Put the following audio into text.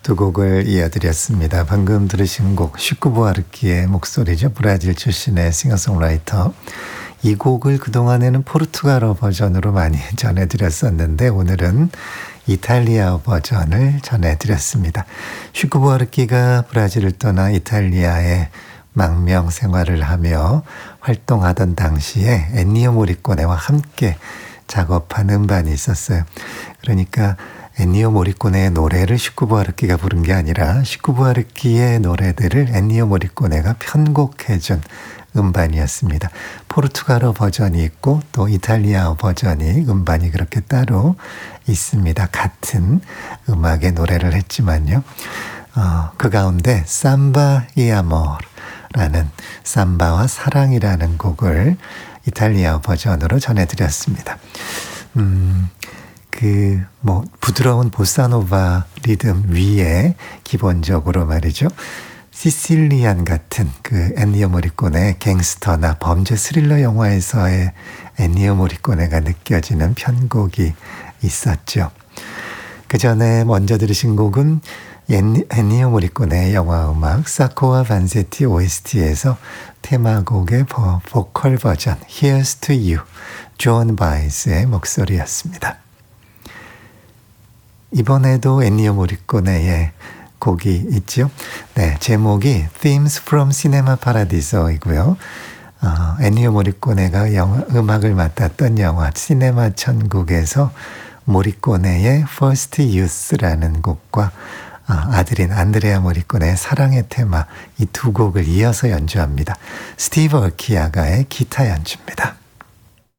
두 곡을 이어드렸습니다. 방금 들으신 곡 시쿠 부아르키의 목소리죠. 브라질 출신의 싱어송라이터. 이 곡을 그동안에는 포르투갈어 버전으로 많이 전해드렸었는데 오늘은 이탈리아어 버전을 전해드렸습니다. 시쿠 부아르키가 브라질을 떠나 이탈리아에 망명 생활을 하며 활동하던 당시에 엔니오 모리코네와 함께 작업한 음반이 있었어요. 그러니까 엔니오 모리코네의 노래를 시쿠 부아르키가 부른 게 아니라 시쿠 부아르키의 노래들을 엔니오 모리코네가 편곡해준 음반이었습니다. 포르투갈어 버전이 있고 또 이탈리아어 버전이 음반이 그렇게 따로 있습니다. 같은 음악의 노래를 했지만요. 그 가운데 삼바 이 아모르라는 삼바와 사랑이라는 곡을 이탈리아어 버전으로 전해드렸습니다. 부드러운 보사노바 리듬 위에 기본적으로 말이죠. 시실리안 같은 그 엔니오 모리코네의 갱스터나 범죄 스릴러 영화에서의 엔니오 모리코네가 느껴지는 편곡이 있었죠. 그 전에 먼저 들으신 곡은 엔니오 모리코네의 영화 음악 사코와 반세티 OST에서 테마곡의 보컬 버전 Here's to You, 존 바이스의 목소리였습니다. 이번에도 엔니오 모리코네의 곡이 있죠. 네, 제목이 Themes from Cinema Paradiso이고요. 엔니오 모리코네가 음악을 맡았던 영화 시네마 천국에서 모리코네의 First Youth라는 곡과 아들인 안드레아 모리코네의 사랑의 테마 이 두 곡을 이어서 연주합니다. 스티브 얼키아가의 기타 연주입니다.